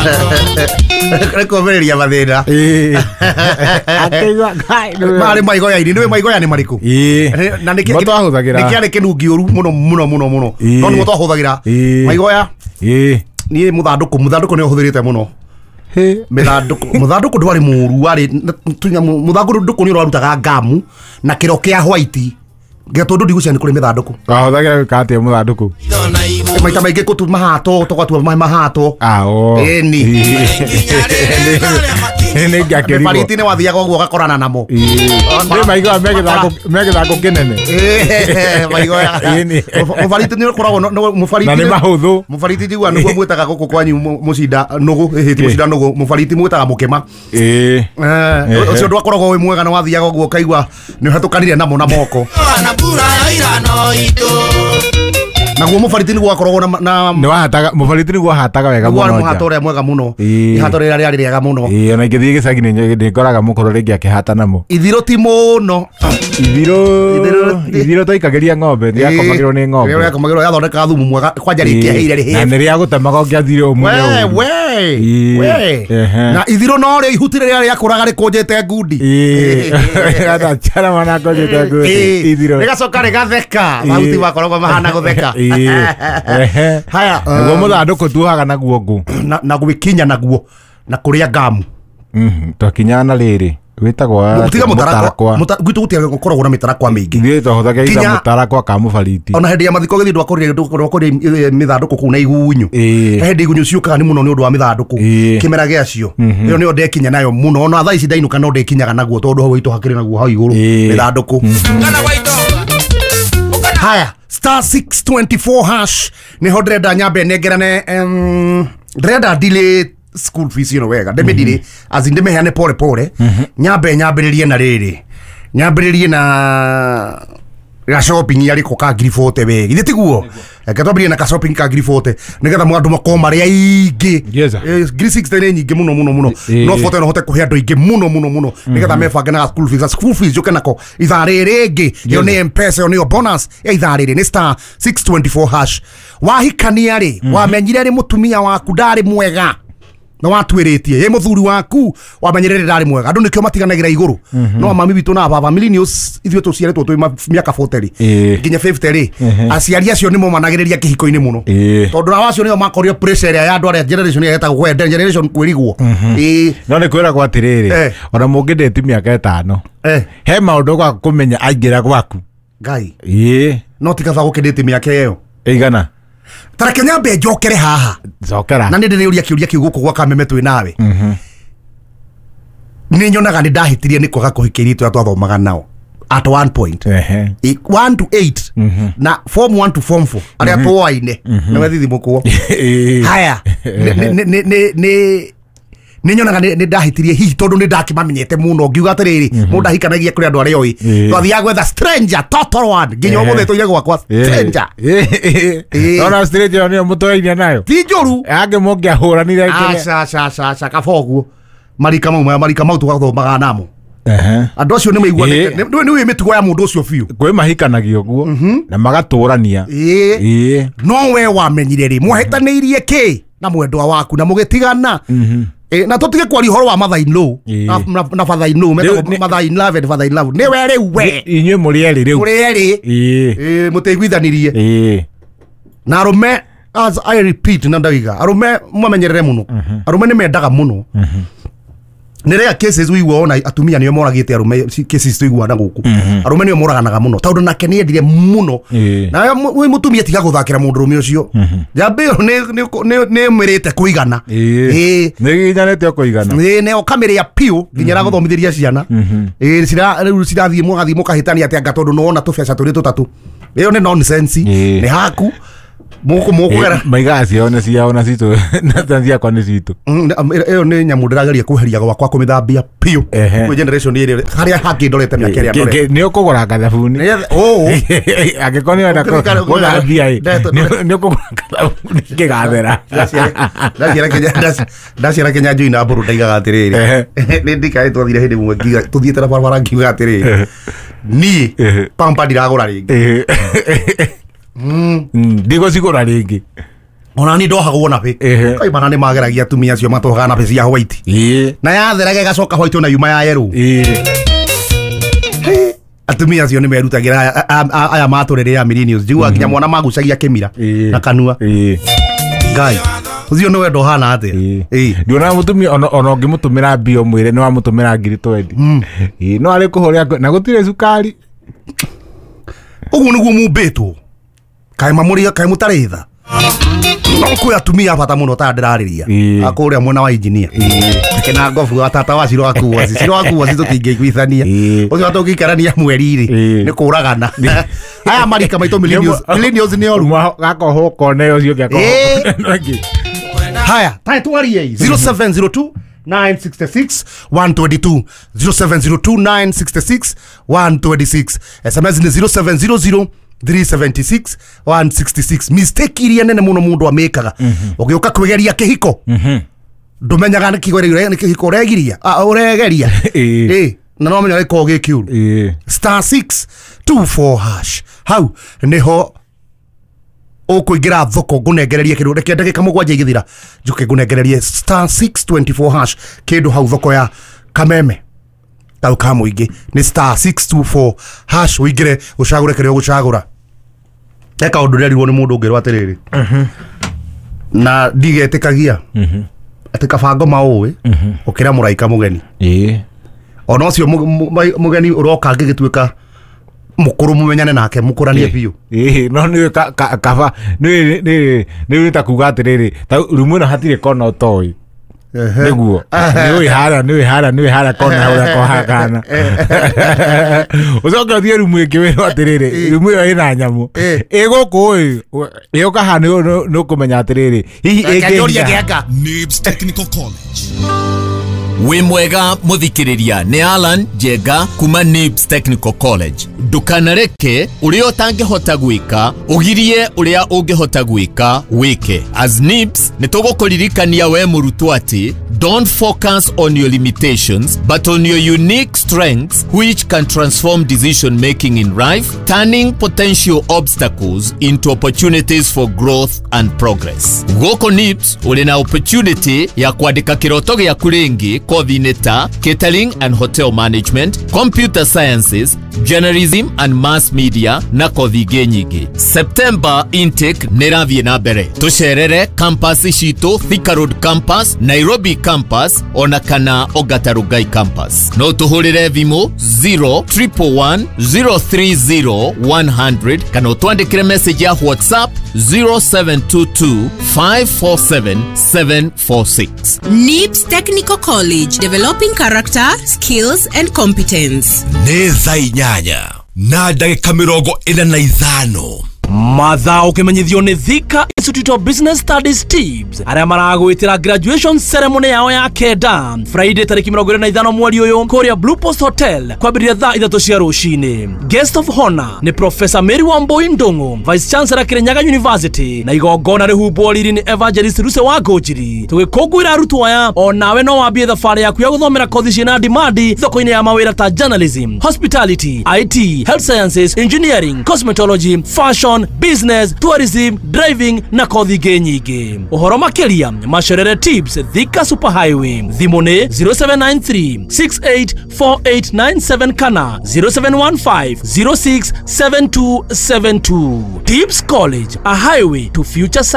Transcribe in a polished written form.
Rekomereria mathina. Akeiwa kai. Mari maigoya ini ndio maigoya ni mariku. Na niki niki kinungi uru muno. No ni mutahuthagira. Maigoya. Ni muthanduku ni uhuthirite muno. Muthanduku ndwari muru ari muthanduku ni urarutaga ngamu na kiro kia white. Getondu ndigucia ni kuri mithanduku. Ahuthagira kati muthanduku. Maita maingi kutu mahato tugatu mahato. Eni. Ni ngakiri. Fariti ni wathiaga uguo gakorana namo. Ni maigo megithako kinene. Maigoya. Mufariti ni ukoragwo mufariti. Na ni mahuthu. Mufariti ndigua niguo mwitaga guku kwanyu mucinda nugu ti mucinda nugu mufariti mwitaga mukema. Ucio ndwakoragwo wi mwega na wathiaga uguo kaigua ni hatukanire namo na moko. Naguo mufariti niguo akoragwo na ni wahataga mufariti niguo hataga wega muno. Niguo muhato ria mwega muno. Ihato ria riari riega muno. Ona ingithii gicagi ni ngoraga mukoro ringi akihata namo. Ithiro ti muno. Ithiro toikagiria ng'ombe ni akomagirwo ni ng'ombe. Ni akomagirwo yathondeka thumu mwega kwanja rikiahire rihe. Na ni ria gutemaga ngiathire umwe. We. Na ithiro no ri ihutire ria yakuraga rikunjete ngundi. Gata chara mana kunjete ngundi. Ithiro. Rigacoka rigatheka. Mahuti makoragwo mahana gutheka. Haya. Naguo muthanduku tuhaga naguo ngu. Na gwikinya naguo na kuria ngamu. Twakinya na riri witagwa mutarakwa gwitu gutiga gukoragwo na mitarakwa mingi thie twahuthaga ida mutarakwa ka mufariti ona hindi ya mathiko githi ndwakorire mithanduku ku na igunyu hindi igunyu ciukaga ni muno ni undu wa mithanduku kimera giacio iyo ni ndekinya nayo muno ona thaa ici ndainuka no ndekinyaga naguo tondu hau itu hakiri naguo hau iguru mithanduku haya *624 hash ni ho ndrenda nyambe nengerane ndrenda delay school fees wega ndemedire azinde meheane pole nyambiririe na riri nyambiririe na ga shopping yari ko ka grifote we githiti guo ekatobiri na ka shopping ka grifote nigetha mwandu makoma ria ingi gri 6 ni nyingi muno no fote no hote kuhe andu ingi muno nigetha mebange na school fees joke nako ithari ringi yo ni mpesa yo ni bonus ya ithari ri ni *624 hash wahikania ri wamenyire ri mutumia waku ndari mwega na watwiritie ye muthuri waku wamenyerere ndari mwega andu nikyo matiganagira iguru no mami bitu na baba millennials ithio tuciaretwo twi miaka 40 nginya 50 aciari acio nimo managiriria kihiko-ini muno tondu na wacio nio makorio pressure ya andu aria generation ya eta gwenda generation kwirigwo no ni kwira kwa atiriri ona mungindeti miaka 5 he maundu gwa kumenya aingira gwaku ngai no tikatha gukindeti miaka iyo igana tara Kenya be jokere haha zokera na ndire uria kiuria kiu guku gwa kameme twi nawe ni nyonaga ni ndahitirie ni kwaga kuhikiria tu atwathomaga nao at one point 1 to 8 na form 1 to form 4 aria twaine na wethi mukuo haya ni nyonaga ni ndahitirie hihi tondu ni ndakimamenyete muno ngiuga atiriri mundu ahikanagia kuri andu aria oi twathia gwetha stranger total one nginya muthe tuire gwakwa stranger ona stranger ni mutoinia nayo ti njuru ange mongia huranire aca kaboguo marika mau tugathomaga namo andu acio ni maigua ni mitugo ya mundu ucio biu kwi mahikanagio guo na magaturania no we wamenyire ri mwahitaniirie ki na mwendwa waku na mugitigana na tutige kwari horo wa mother in law na father in law mother in love and father in love ni we riu we inywe muri eri riu muteiguithanirie na arume as I repeat na ndawiga arume mwamenyerere muno arume ni mendaga muno nirea cases wiwo ona atumia niyo moragite arume cases tuigua na guku arume niyo moraganaga muno tondu nake ni endire muno na we mutumia tiga guthakira mundu rume ucio jambe ni mwerete kuigana ni ginyanete kuigana ne okamere ya pio nginyara guthomithiria ciana cirathie mwagathie mukahitania ati anga tondu no ona tubeca turi tutatu iyo ni nonsense ni haku muko gara maigaci ona ciao citu na tanzia kwa ni citu iyo ni nyamu ndirageria kuheria gwakwa kumithambia pio kwa generation iri haria haki ndorete miaka ria ndore ni ukugura gathabuni agikoni wenda kuthambia ni ukugura gathabuni kigathera ndaciara Kenya njui na mburu ndaigaga atiriri ni ndikae twathire hindi mwe tuthiete na barabara ngiuga atiriri ni pampa ndiragura ringi ndigo cigura ringi ona ni ndohagwo na pe kaimana ni mageragia atumia acio matohaga na pe cia white na yatherage gacoka white na yuma ya yellow atumia acio ni merutagira aya maturere ya millennials njigua nginya mwana magucagia kimira na kanua ngai ucio no wendo hana ate ndiona mutumia ona ngimutumira bio mwire ni wa mutumira ngiri 20 no ari kuhoria na gutire sukari uguo niguo mumbitwo kai mamuria kai mutaritha no kwi atumia bata muno ta ndirariria akuria mwena wa engineer kena ngofu atata wa ciro akuwa tutingĩiguithania ucio atungikarania mweri ri ni kuragana aya marika maito millennials ni oru gakoho kone ucio gako haya taitwarie 0702 966 122 0702 966 126 SMS ni 0700 376 166 mistake iria nene muno mundu amekaga ugiuka kwigeria kihiko ndumenyaga ni kihiko uregiria uregeria na no menya ko gikiuru *624# hau niho ukuingira thoko ngunengererie kindu reke ndagika mugwanja igithira njuke ngunengererie *624# kindu hau thoko ya Kameme au kamuingi ni *624# uingire ucagure kire ugucagura eka undu rerirwo ni mundu ngirwa atiriri na ndigetikagia ati kabango maui ukira muraika mugeni ona ucio mugeni uroka ngigituika mukuru mumenyane nake mukuranie biu no ni kaba ni ta kuga atiriri ta rumu na hatire kona utoi niguo ni hara kona ura kohagana ucoke uthie rumu ingi wira atiriri rumu iyo ina nyamu iguku iyo kahani no kumenya atiriri hihi ingi Nibs Technical College. We mwega muthikiriria ni Alan Jega kuma Nibs Technical College. Ndukanareke uria utangihota gwika ugirie uria ungihota gwika wike. As Nibs nitugukuririkania we murutwo ati don't focus on your limitations but on your unique strengths which can transform decision making in life, turning potential obstacles into opportunities for growth and progress. Goko Nibs uri na opportunity ya kuandika kiroto gyaku ringi kothi-inĩ ta catering and hotel management, computer sciences, journalism and mass media na kothi ingĩ nyingĩ. September intake nĩrathiĩ na mbere. Tucerere campus citu Thika Road campus, Nairobi campus ona kana Ongata Rongai campus. No tuhurire thimu 031030100 kana utwandikire message ya WhatsApp 0722547746. Nibs Technical College, developing character, skills and competence. Nĩ thaa 8 na ndagĩka 45 mathaa ukimenyithio ni Thika Institute of Business Studies TIBS aria maragwitira graduation ceremony yao ya kenda Friday tariki 25 mweri uyu kuria Blue Post Hotel kwambĩrĩria thaa 3 cia rũcinĩ. Guest of honor ni Professor Mary Wambui Ndung'u, Vice Chancellor Kirinyaga University, na igongona rĩhumbwo riri ni Evangelist Ruse wa Ngũnjiri. Tũgĩkũngũĩra arutwo aya onawe no wambie thabarĩ yaku ya gũthomera kothi ciĩna ndimandi thoko-inĩ ya mawĩra ta journalism, hospitality, IT, health sciences, engineering, cosmetology, fashion, business, tourism, driving na kothi ingĩ nyingĩ. Ũhoro makĩria macerere TIBS Thika Superhighway, thimũ nĩ 0793684897 kana 0715067272. TIBS College, a highway to future